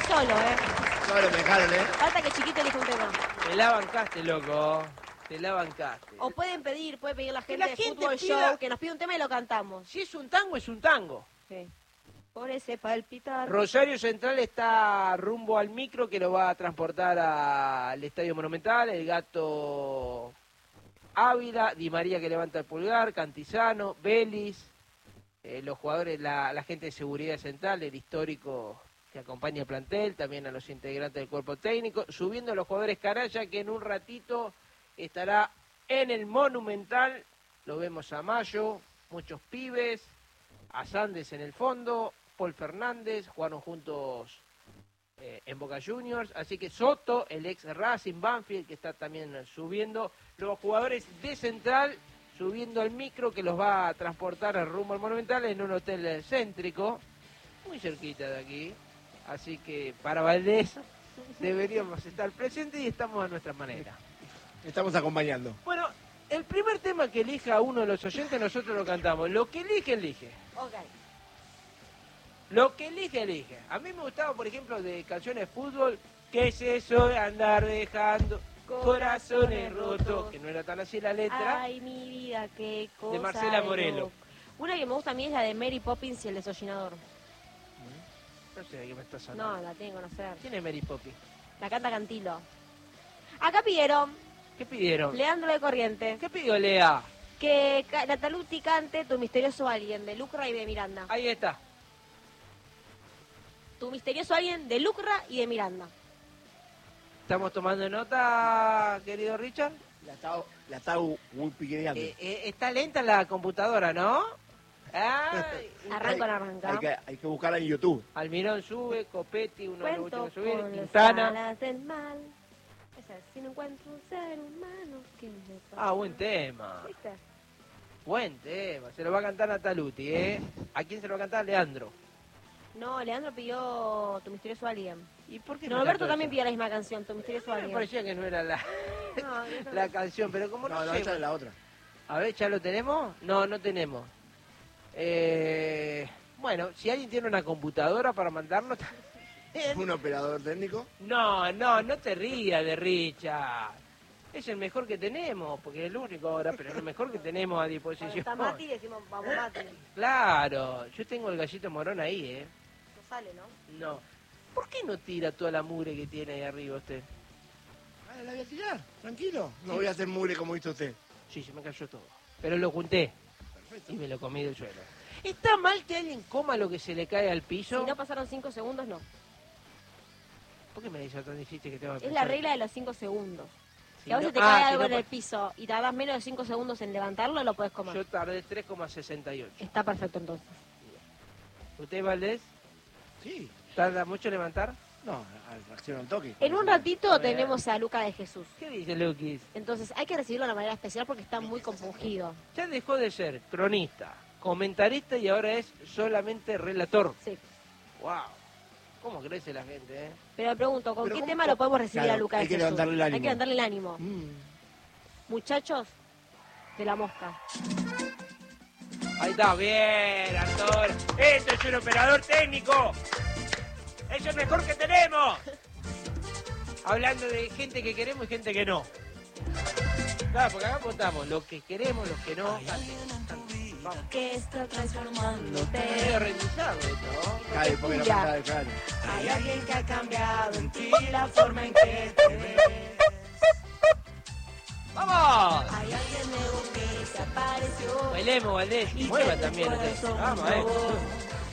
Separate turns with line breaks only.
solo,
Solo me dejaron,
Falta que Chiquito elija un tema.
Te la bancaste, loco. Te la bancaste.
O puede pedir la
Que
gente
la
de
gente
Fútbol
pida-
Show, que nos pide un tema y lo cantamos.
Si es un tango, es un tango.
Sí. Por ese palpitar.
Rosario Central está rumbo al micro que lo va a transportar al Estadio Monumental. El Gato Ávila, Di María que levanta el pulgar, Cantizano, Vélez, los jugadores, la gente de seguridad central, el histórico que acompaña el plantel, también a los integrantes del cuerpo técnico, subiendo a los jugadores Caraya que en un ratito estará en el Monumental. Lo vemos a Mayo, muchos pibes, a Sandes en el fondo, Paul Fernández, jugaron juntos en Boca Juniors, así que Soto, el ex Racing, Banfield, que está también subiendo, los jugadores de Central subiendo al micro que los va a transportar rumbo al Monumental en un hotel céntrico, muy cerquita de aquí, así que para Valdés deberíamos estar presentes y estamos a nuestra manera.
Estamos acompañando.
Bueno, el primer tema que elija uno de los oyentes nosotros lo cantamos, lo que elige, elige.
Ok.
Lo que elige, elige. A mí me gustaba, por ejemplo, de canciones de fútbol, ¿qué es eso de andar dejando corazones rotos? Que no era tan así la letra.
Ay, mi vida, qué cosa.
De Marcela Morelo.
loco. Una que me gusta a mí es la de Mary Poppins y el desollinador.
No sé de qué me estás hablando.
No, la tengo, no sé.
¿Quién es Mary Poppins?
La canta Cantilo. Acá pidieron,
¿Qué pidieron?
Leandro de Corriente,
¿Qué pidió Lea?
que Nataluti cante Tu misterioso alguien, de Lucra y de Miranda.
Ahí está.
Tu misterioso alguien, de Lucra y de Miranda.
¿Estamos tomando nota, querido Richard?
La está muy piquereando.
Está lenta la computadora, ¿no? Ay,
Hay que buscarla en YouTube.
Almirón sube, Copetti, uno de los
Cuento
últimos subir,
con las
Quintana.
alas del mal. Esa es, si no encuentro un ser humano que me
Ah, buen tema.
¿Viste?
Buen tema. Se lo va a cantar Nataluti, ¿eh? ¿A quién se lo va a cantar? Leandro.
No, Leandro pidió Tu misterioso alguien.
¿Y por qué
Norberto
cantó
también
esa?
pidió la misma canción, Tu misterioso
Me
alguien.
parecía que no era la,
No, yo creo
la
que-
canción, pero como no,
No,
sé.
esa es la otra.
A ver, ¿ya lo tenemos? No, no tenemos. Bueno, si alguien tiene una computadora para mandarnos...
Un operador técnico.
No te rías de Richard. Es el mejor que tenemos, porque es el único ahora, pero es el mejor que tenemos a
Cuando
disposición.
está Mati decimos, vamos Mati.
Claro, yo tengo el gallito morón ahí, ¿eh?
No sale, ¿no?
No. ¿Por qué no tira toda la mugre que tiene ahí arriba usted?
Ah, la voy a tirar, tranquilo. No voy a hacer mugre como hizo usted.
Sí, se me cayó todo. Pero lo junté
Perfecto.
y me lo comí del suelo. ¿Está mal que alguien coma lo que se le cae al piso?
Si no pasaron 5 segundos, no.
¿Por qué me dice tan difícil que tengo que
Es
pensar?
la regla de los 5 segundos.
Si
Que a veces
no-
te cae
si
algo
no
en el
pa-
piso y tardas menos de 5 segundos en levantarlo, lo puedes comer.
Yo tardé 3,68.
Está perfecto entonces.
¿Usted, Valdés,
Sí.
tarda mucho en levantar?
No, reacciona al toque.
En un ratito tenemos a Luca de Jesús.
¿Qué dice Lukis?
Entonces hay que recibirlo de una manera especial porque está muy compungido.
Ya dejó de ser cronista, comentarista y ahora es solamente relator.
Sí.
¡Wow! ¿Cómo crece la gente, eh?
Pero me pregunto, ¿con
Pero
qué
¿cómo?
tema lo podemos recibir
Claro,
a Luca de
hay que
Jesús?
levantarle el ánimo.
Hay que levantarle el ánimo. Muchachos de la mosca.
Ahí está, bien, Artur. ¡Esto es un operador técnico! ¡Es el mejor que tenemos! Hablando de gente que queremos y gente que no. Claro, porque acá contamos los que queremos, los que no. Vamos.
Que está transformándote.
Medio rendizado esto, ¿no?
Cae, porque la
Ya.
pasada de Cali.
Hay alguien que ha cambiado en ti la forma en que te ves.
¡Vamos!
Hay alguien nuevo que se apareció.
Bailemos, Valdés.
Y
Mueva
que tu
también.
corazón
Vamos,
robó.